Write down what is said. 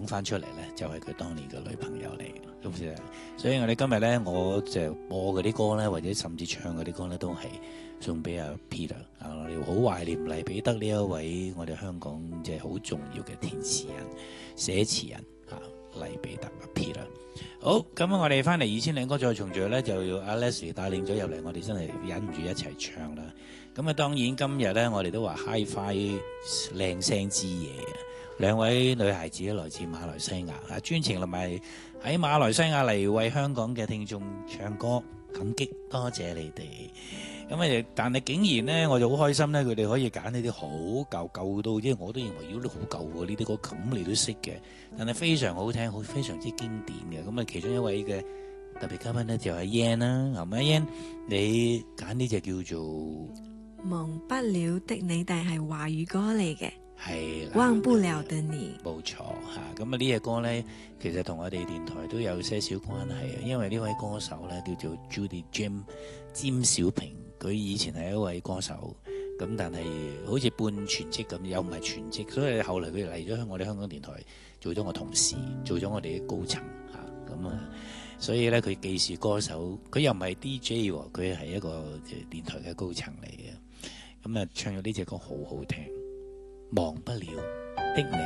講翻出嚟咧，就係佢當年嘅女朋友嚟。咁所以我哋今日咧，我就播嗰啲歌咧，或者甚至唱嗰啲歌咧，都係送俾阿 Peter 啊！我哋好懷念黎彼得呢一位我哋香港即係好重要嘅填詞人、寫詞人啊，黎彼得阿 Peter。好，咁我哋翻嚟2000歌再重聚咧，就要阿 Leslie 帶領咗入嚟，我哋真係忍唔住一齊唱啦。咁啊，當然今日咧，我哋都話 Hi-Fi 靚聲之夜啊！兩位女孩子來自馬來西亞啊，專程同埋喺馬來西亞嚟為香港嘅聽眾唱歌，感激多謝你哋。咁啊，但係竟然咧，我就好開心咧，佢哋可以揀呢啲好舊到，即係我都認為都好舊喎，呢啲歌咁你都識嘅，但係非常好聽，非常之經典嘅。咁啊，其中一位嘅特別嘉賓咧就係 Yan 啦，係咪 Yan？你揀呢隻叫做忘不了的你，但係華語歌嚟嘅。 係忘不了的你， 冇錯嚇。咁啊，呢隻歌咧，其實同我哋電台都有些少關係啊。因為呢位歌手咧叫做 Judy Jim 詹小平，佢以前係一位歌手，咁但係好似半全職咁，又唔係全職，所以後來佢嚟咗我哋香港電台做咗我同事，做咗我哋嘅高層嚇。咁啊，所以咧佢既是歌手，佢又唔係 DJ 喎，佢係一個電台嘅高層嚟嘅。咁啊，唱咗呢隻歌好好聽。忘不了的你。